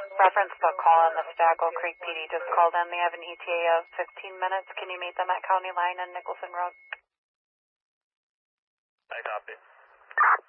Reference the call on the Stagwell Creek PD just called in. They have an ETA of 15 minutes. Can you meet them at County Line and Nicholson Road? I copy.